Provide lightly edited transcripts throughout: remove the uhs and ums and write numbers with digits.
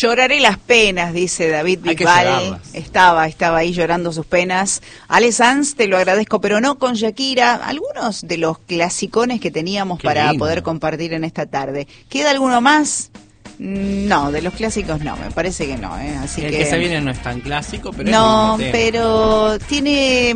Lloraré las penas, dice David Bisbal. Estaba ahí llorando sus penas. Ale Sanz, te lo agradezco, pero no con Shakira. Algunos de los clasicones que teníamos para poder compartir en esta tarde. ¿Queda alguno más? No, de los clásicos no, me parece que no. Así el que se viene no es tan clásico, pero no, es pero tiene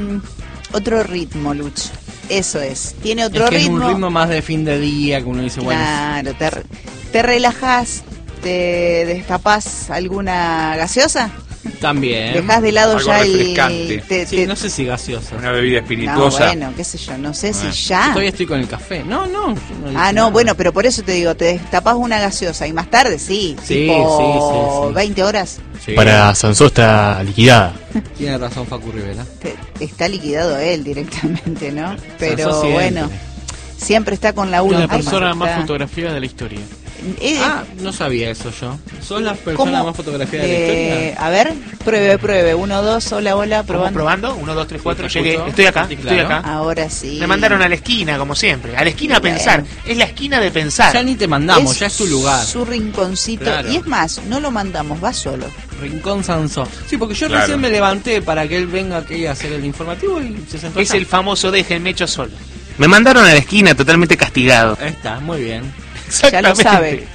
otro ritmo, Luch. Eso es, tiene otro ritmo. Es un ritmo más de fin de día, que uno dice, claro, bueno. Te relajás, te destapás alguna gaseosa. También. Dejás de lado algo ya refrescante. Sí, no sé si gaseosa. Una bebida espirituosa. No, bueno, qué sé yo, no sé si ya. Todavía estoy con el café. No. No, bueno, pero por eso te digo, te destapás una gaseosa y más tarde sí. Sí. 20 horas. Sí. Para Sansó está liquidada. Tiene razón Facu Rivera. Está liquidado él directamente, ¿no? Pero siempre. Bueno, siempre está con la última. La persona más fotografiada de la historia. No sabía eso yo. ¿Son las personas más fotografiadas de la historia? A ver, pruebe. 1, 2, hola, probando. ¿Probando? 1, 2, 3, 4, Sí, llegué. Estoy acá. Ahora sí. Me mandaron a la esquina, como siempre. A la esquina a pensar. Es la esquina de pensar. Ya ni te mandamos, ya es tu lugar. Su rinconcito. Claro. Y es más, no lo mandamos, va solo. Rincón Sansó. Sí, porque yo recién me levanté para que él venga aquí a hacer el informativo y se sentó Es acá. el famoso déjenme hecho solo. Me mandaron a la esquina totalmente castigado. Ahí está, muy bien. Ya lo sabe,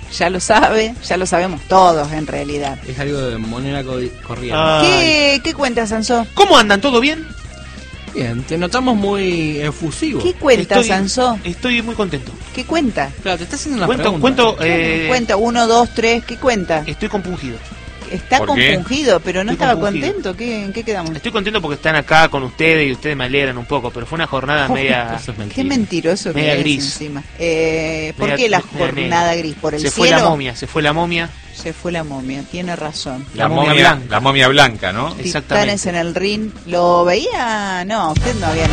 ya lo sabemos todos en realidad. Es algo de moneda corriente. ¿Qué cuentas, Sansó? ¿Cómo andan? ¿Todo bien? Bien, te notamos muy efusivo. ¿Qué cuentas, Sansó? Estoy muy contento. ¿Qué cuenta? Claro, te está haciendo una pregunta. Cuenta, 1, 2, 3, ¿qué cuenta? Estoy compungido. Está ¿Por qué? compungido, pero no Estoy estaba compungido. contento. ¿En qué quedamos? Estoy contento porque están acá con ustedes y ustedes me alegran un poco, pero fue una jornada media... Eso es mentira. Qué mentiroso media que es gris. encima. ¿Por qué la jornada gris? ¿Por el se cielo? se fue la momia. Se fue la momia, tiene razón. La momia blanca. La momia blanca, ¿no? Exactamente. Titanes en el ring. ¿Lo veía? No, usted no había